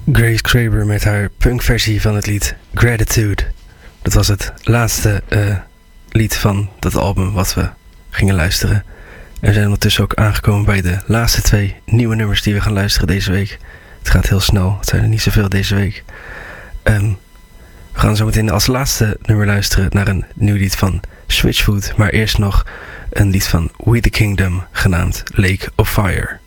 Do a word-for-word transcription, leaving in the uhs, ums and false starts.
Grace Kraber met haar punkversie van het lied Gratitude. Dat was het laatste uh, lied van dat album wat we gingen luisteren. En we zijn ondertussen ook aangekomen bij de laatste twee nieuwe nummers die we gaan luisteren deze week. Het gaat heel snel, het zijn er niet zoveel deze week. Um, we gaan zo meteen als laatste nummer luisteren naar een nieuw lied van Switchfoot. Maar eerst nog een lied van We The Kingdom genaamd Lake of Fire.